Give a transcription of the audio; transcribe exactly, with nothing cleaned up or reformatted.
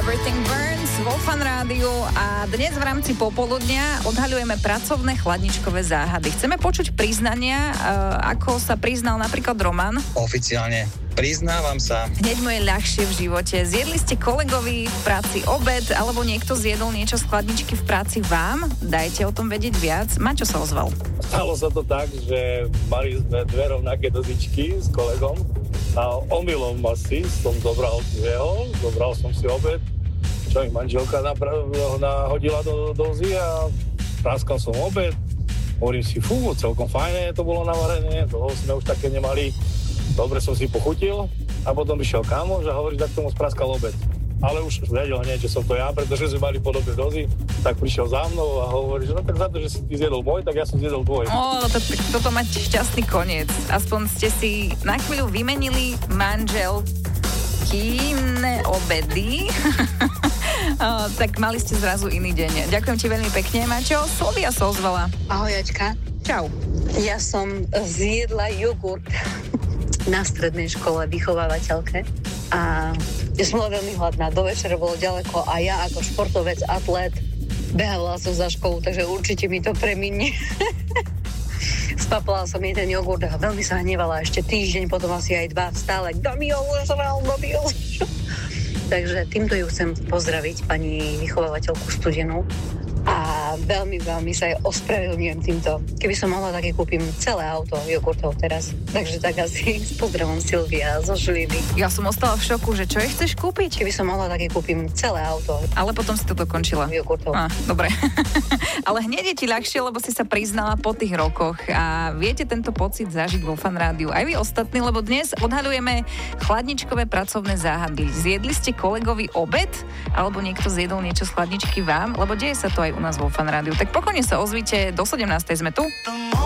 Everything Burns vo Fan Rádiu a dnes v rámci popoludnia odhaľujeme pracovné chladničkové záhady. Chceme počuť priznania, ako sa priznal napríklad Roman. Oficiálne priznávam sa. Hneď mu je ľahšie v živote. Zjedli ste kolegovi v práci obed, alebo niekto zjedol niečo z chladničky v práci vám? Dajte o tom vedieť viac. Maťo sa ozval. Stalo sa to tak, že mali sme dve rovnaké dozičky s kolegom a omylom asi som zobral jeho, zobral som si obed, čo mi manželka napra- nahodila do dozy a praskal som obed. Hovorím si, fú, celkom fajné to bolo navarené, toho sme už také nemali. Dobre som si pochutil a potom išiel kamoš a hovorí, tak tomu spraskal obed. Ale už vedel hneď, že som to ja, pretože sme mali podobné dozy, tak prišiel za mnou a hovorí, že no tak za to, že si ty zjedol môj, tak ja som zjedol tvoj. Ó, to, toto mať šťastný koniec. Aspoň ste si na chvíľu vymenili manželkine obedy. Ó, tak mali ste zrazu iný deň. Ďakujem ti veľmi pekne, Maťo. Slovia sa ozvala. Ahoj, Aťka. Čau. Ja som zjedla jogurt na strednej škole vychovávateľke a ja som bola veľmi hladná. Do večera bolo ďaleko a ja ako športovec, atlét behala som za školu, takže určite mi to preminie. Spapala som jej ten jogurt a veľmi sa hnevala. Ešte týždeň, potom asi aj dva stále. Kto mi ho užral, kto mi ho užral. Takže týmto ju chcem pozdraviť, pani vychovávateľku Studenú. A veľmi, veľmi sa jej ospravedlňujem týmto. Keby som mohla, tak jej kúpim celé auto jogurtov teraz. Takže tak asi s pozdravom Silvia zo Žiliny. Ja som ostala v šoku, že čo jej chceš kúpiť? Keby som mohla, tak jej kúpim celé auto. Ale potom si to dokončila. Jogurtov. Á, dobre. Ale hneď je ti ľahšie, lebo si sa priznala po tých rokoch a viete tento pocit zažiť vo Fan Rádiu. Aj vy ostatní, lebo dnes odhaľujeme chladničkové pracovné záhady. Zjedli ste kolegovi obed? Alebo niekto zjedol niečo z chladničky vám? Lebo deje sa to aj u nás vo Fan Rádiu. Tak pokojne sa ozvite, do sedemnástej sme tu.